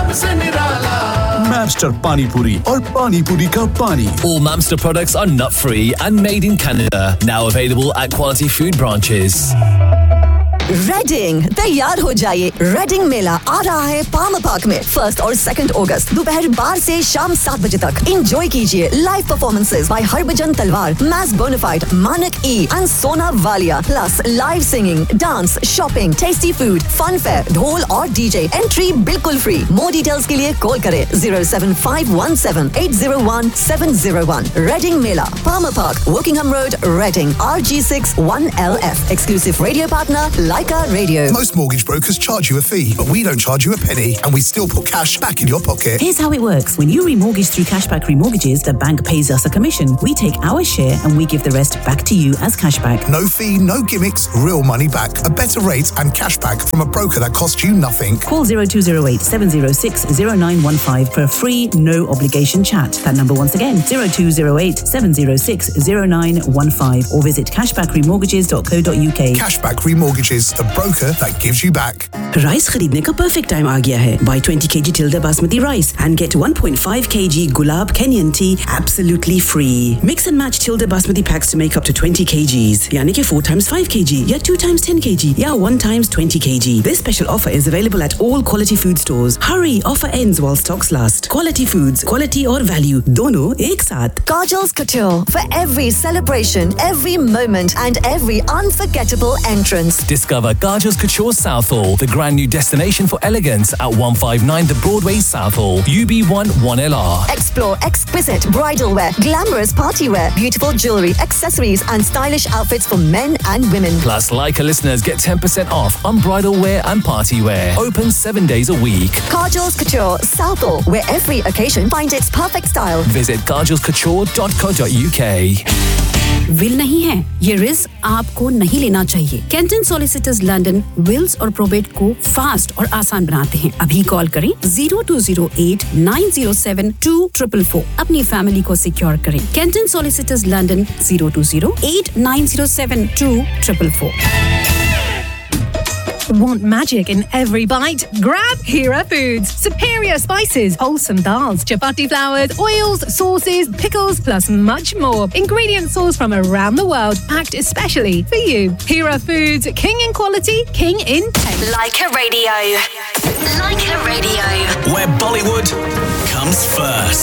से निराला Mamster Pani Puri और Pani Puri का पानी. All Mamster products are nut-free and made in Canada. Now available at quality food branches. Raiding तैयार हो जाइए. रेडिंग मेला आ रहा है पाल्मर पार्क में 1 और 2 अगस्त दोपहर 12 से शाम 7 बजे तक. एंजॉय कीजिए लाइव परफॉर्मेंसेस बाय हरभजन तलवार, मैस बोनाफाइड, मानक ई एंड सोना Walia, plus live singing, dance, shopping, tasty food, fun fair, ढोल और डीजे. एंट्री बिल्कुल फ्री. मोर डिटेल्स के लिए कॉल करें 07517801701. Raiding Mela, Palmer park, वोकिंगहम road, raiding, RG6 1LF. Exclusive radio partner Leica Radio. Most mortgage brokers charge you a fee, but we don't charge you a penny, and we still put cash back in your pocket. Here's how it works. When you remortgage through Cashback Remortgages, the bank pays us a commission. We take our share and we give the rest back to you as cashback. No fee, no gimmicks, real money back. A better rate and cashback from a broker that costs you nothing. Call 0208 706 0915 for a free, no obligation chat. That number once again, 0208 706 0915, or visit cashbackremortgages.co.uk. Cashback Remortgages, the broker that gives you back. Rice खरीदने का perfect time आ गया है. Buy 20 kg Tilda Basmati rice and get 1.5 kg Gulab Kenyan tea absolutely free. Mix and match Tilda Basmati packs to make up to 20 kgs. यानी कि 4 times 5 kg, या 2 times 10 kg, या 1 times 20 kg. This special offer is available at all quality food stores. Hurry, offer ends while stocks last. Quality foods, quality और value, दोनों एक साथ. Kajal's Couture, for every celebration, every moment and every unforgettable entrance. Discover Kajal's Couture Southall, the brand new destination for elegance at 159 The Broadway Southall, UB1 1LR. Explore exquisite bridal wear, glamorous party wear, beautiful jewelry, accessories and stylish outfits for men and women. Plus, Leica listeners get 10% off on bridal wear and party wear. Open 7 days a week. Kajal's Couture Southall, where every occasion finds its perfect style. Visit kajalscouture.co.uk. Will नहीं है, ये risk आपको नहीं लेना चाहिए. Kenton Solicitors London wills और probate को fast और आसान बनाते हैं. अभी कॉल करें 0208 907 2444. अपनी फैमिली को सिक्योर करें. Kenton Solicitors London 0208 907 2444. Want magic in every bite? Grab Hira Foods. Superior spices, wholesome dals, chapati flours, oils, sauces, pickles, plus much more. Ingredients sourced from around the world, packed especially for you. Hira Foods, king in quality, king in taste. Leica Radio. Leica Radio. where Bollywood comes first.